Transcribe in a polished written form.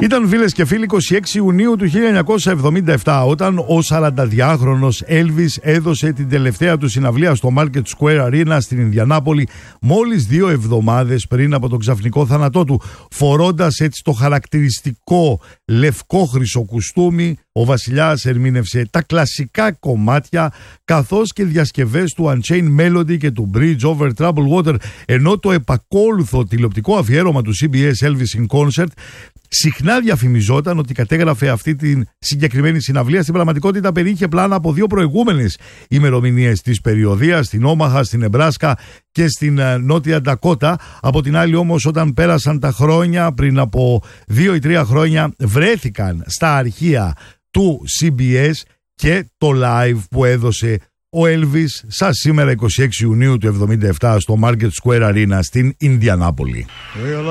Ήταν, φίλες και φίλοι, 26 Ιουνίου του 1977 όταν ο 42χρονος Elvis έδωσε την τελευταία του συναυλία στο Market Square Arena στην Ινδιανάπολη μόλις 2 εβδομάδες πριν από τον ξαφνικό θάνατό του. Φορώντας έτσι το χαρακτηριστικό λευκό χρυσό κουστούμι, ο βασιλιάς ερμήνευσε τα κλασικά κομμάτια καθώς και διασκευές του Unchained Melody και του Bridge Over Troubled Water, ενώ το επακόλουθο τηλεοπτικό αφιέρωμα του CBS Elvis in Concert συχνά διαφημιζόταν ότι κατέγραφε αυτή την συγκεκριμένη συναυλία. Στην πραγματικότητα περιείχε πλάνα από 2 προηγούμενες ημερομηνίες της περιοδίας, στην Όμαχα, στην Νεμπράσκα και στην Νότια Ντακότα. Από την άλλη όμως, όταν πέρασαν τα χρόνια, πριν από 2 ή 3 χρόνια, βρέθηκαν στα αρχεία του CBS και το live που έδωσε ο Elvis σαν σήμερα 26 Ιουνίου του 1977 στο Market Square Arena στην Ινδιανάπολη.